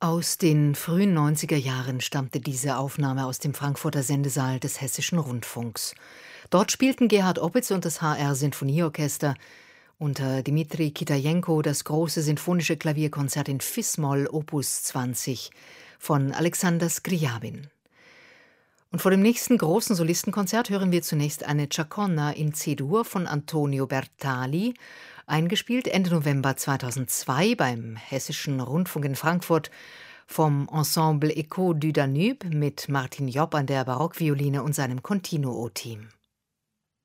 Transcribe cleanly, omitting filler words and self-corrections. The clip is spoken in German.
Aus den frühen 90er Jahren stammte diese Aufnahme aus dem Frankfurter Sendesaal des Hessischen Rundfunks. Dort spielten Gerhard Opitz und das HR-Sinfonieorchester unter Dmitri Kitajenko das große sinfonische Klavierkonzert in Fis-Moll Opus 20 von Alexander Scriabin. Und vor dem nächsten großen Solistenkonzert hören wir zunächst eine Chaconna in C-Dur von Antonio Bertali, eingespielt Ende November 2002 beim Hessischen Rundfunk in Frankfurt vom Ensemble Echo du Danube mit Martin Jopp an der Barockvioline und seinem Continuo-Team.